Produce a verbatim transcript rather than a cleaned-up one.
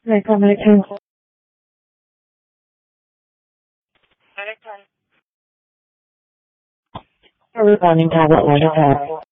รายการรายการรายการรายการนินทาแบบว่า